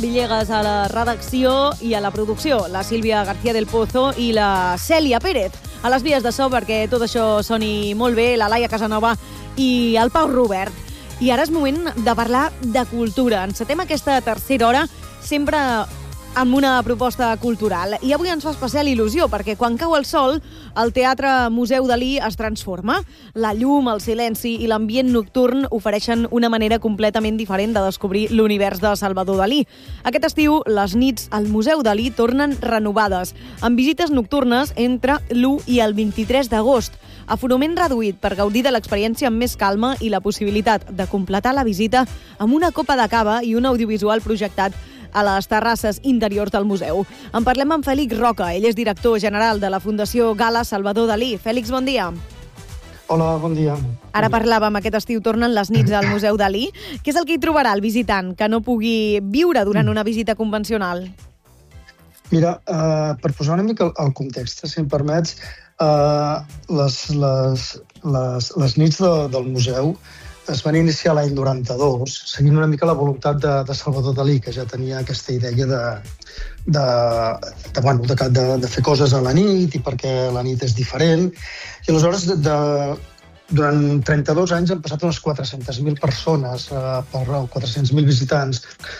Villegas a la redacció i a la producció, la Sílvia García del Pozo i la Cèlia Pérez. A les vies de so perquè tot això soni molt bé, la Laia Casanova i el Pau Robert. I ara és moment de parlar de cultura. Encetem aquesta tercera hora sempre amb una proposta cultural. I avui ens fa especial il·lusió, perquè quan cau el sol, el Teatre Museu Dalí es transforma. La llum, el silenci i l'ambient nocturn ofereixen una manera completament diferent de descobrir l'univers de Salvador Dalí. Aquest estiu, les nits al Museu Dalí tornen renovades, amb visites nocturnes entre l'1 i el 23 d'agost. Aforament reduït per gaudir de l'experiència amb més calma i la possibilitat de completar la visita amb una copa de cava i un audiovisual projectat a les terrasses interiors del museu. En parlem amb Fèlix Roca, ell és director general de la Fundació Gala Salvador Dalí. Fèlix, bon dia. Hola, bon dia. Ara parlàvem, aquest estiu tornen les nits al Museu Dalí. Què és el que hi trobarà el visitant que no pugui viure durant una visita convencional? Mira, per posar una mica el context, si em permets, les nits del museu es van iniciar l'any 92, seguint una mica la voluntat de Salvador Dalí, que ja tenia aquesta idea de fer coses a la nit i perquè la nit és diferent. I aleshores, durant 32 anys han passat unes 400.000 persones, 400.000 visitants